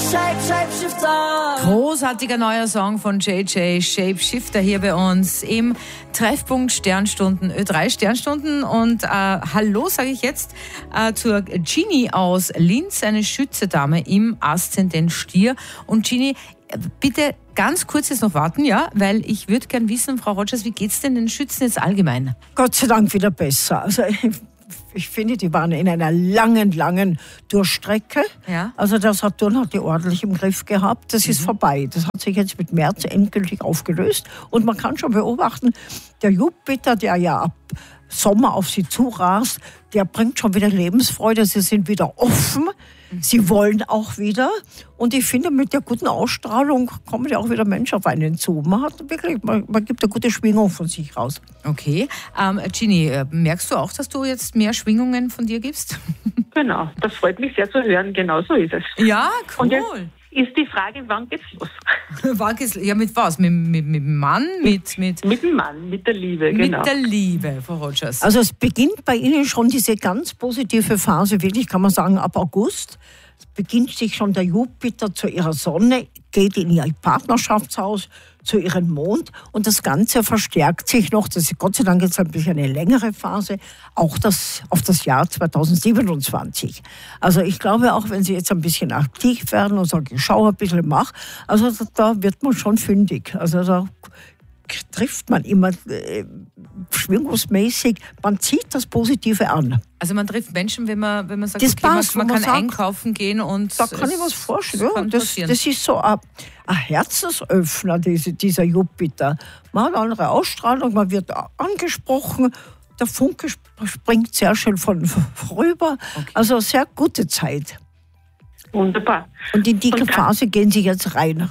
Shapeshifter. Großartiger neuer Song von JJ, Shapeshifter, hier bei uns im Treffpunkt Sternstunden, Ö3 Sternstunden. Und hallo sage ich jetzt zur Ginny aus Linz, eine Schützedame im Aszendent Stier. Und Ginny, bitte ganz kurz jetzt noch warten, ja, weil ich würde gern wissen, Frau Rogers, wie geht's denn den Schützen jetzt allgemein? Gott sei Dank wieder besser. Also ich finde, die waren in einer langen Durchstrecke. Ja. Also der Saturn hat die ordentlich im Griff gehabt. Das ist vorbei. Das hat sich jetzt mit März endgültig aufgelöst. Und man kann schon beobachten, der Jupiter, der ja ab Sommer auf sie zurast, der bringt schon wieder Lebensfreude. Sie sind wieder offen. Sie wollen auch wieder. Und ich finde, mit der guten Ausstrahlung kommen ja auch wieder Menschen auf einen zu. Man gibt eine gute Schwingung von sich raus. Okay. Ginny, merkst du auch, dass du jetzt mehr Schwingungen von dir gibst? Genau, das freut mich sehr zu hören. Genau so ist es. Ja, cool. Und jetzt ist die Frage, wann geht's los? Ja, mit was? Mit dem Mann? Mit dem Mann, mit der Liebe, genau. Mit der Liebe, Frau Rogers. Also es beginnt bei Ihnen schon diese ganz positive Phase, wirklich kann man sagen, ab August. Es beginnt sich schon der Jupiter zu ihrer Sonne, geht in ihr Partnerschaftshaus, zu ihrem Mond und das Ganze verstärkt sich noch, das ist Gott sei Dank jetzt ein bisschen eine längere Phase, auch auf das Jahr 2027. Also ich glaube, auch wenn Sie jetzt ein bisschen aktiv werden und sagen, ich schaue ein bisschen, mach, also da wird man schon fündig. Also da trifft man immer schwingungsmäßig, man zieht das Positive an. Also man trifft Menschen, wenn man sagt, das okay, passt, man kann sagt, einkaufen gehen und da kann ich was vorstellen. Ja, das passieren. ist so ein Herzensöffner, dieser Jupiter. Man hat eine andere Ausstrahlung, man wird angesprochen, der Funke springt sehr schön von rüber. Okay. Also sehr gute Zeit. Wunderbar. Und in die Phase gehen Sie jetzt rein.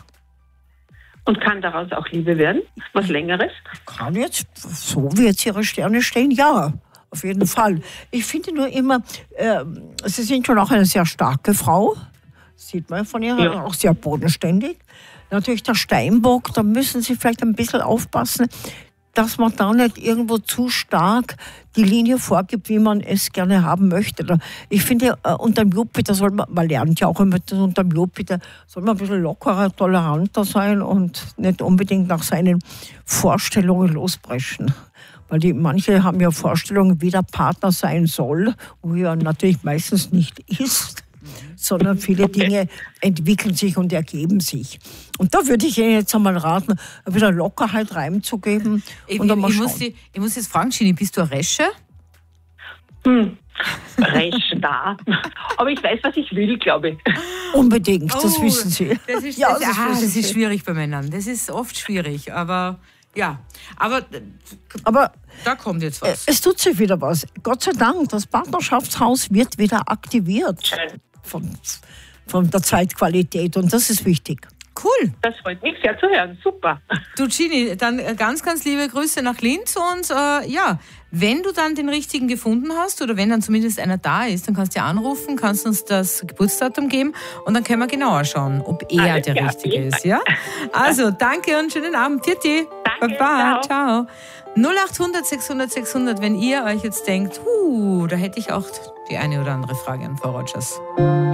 Und kann daraus auch Liebe werden? Was Längeres? Kann jetzt, so wie jetzt Ihre Sterne stehen, ja, auf jeden Fall. Ich finde nur immer, Sie sind schon auch eine sehr starke Frau, sieht man von ihr, auch sehr bodenständig. Natürlich der Steinbock, da müssen Sie vielleicht ein bisschen aufpassen, dass man da nicht irgendwo zu stark die Linie vorgibt, wie man es gerne haben möchte. Ich finde, unter dem Jupiter soll man lernt ja auch immer, unter dem Jupiter soll man ein bisschen lockerer, toleranter sein und nicht unbedingt nach seinen Vorstellungen losbrechen. Weil manche haben ja Vorstellungen, wie der Partner sein soll, wo er natürlich meistens nicht ist, sondern viele Dinge entwickeln sich und ergeben sich. Und da würde ich Ihnen jetzt einmal raten, ein bisschen Lockerheit reinzugeben. Ich muss jetzt fragen, Ginny, bist du eine Resche? Resch da. Aber ich weiß, was ich will, glaube ich. Unbedingt, das wissen Sie. Das ist schwierig bei Männern. Das ist oft schwierig, aber ja. Aber da kommt jetzt was. Es tut sich wieder was. Gott sei Dank, das Partnerschaftshaus wird wieder aktiviert von der Zeitqualität und das ist wichtig. Cool. Das freut mich sehr zu hören. Super. Du Ginny, dann ganz liebe Grüße nach Linz und wenn du dann den richtigen gefunden hast oder wenn dann zumindest einer da ist, dann kannst du ja anrufen, kannst uns das Geburtsdatum geben und dann können wir genauer schauen, ob er der Richtige ist. Ja? Also danke und schönen Abend. Pfiat. Danke, Baba, ciao. 0800 600 600, wenn ihr euch jetzt denkt, da hätte ich auch die eine oder andere Frage an Frau Rogers.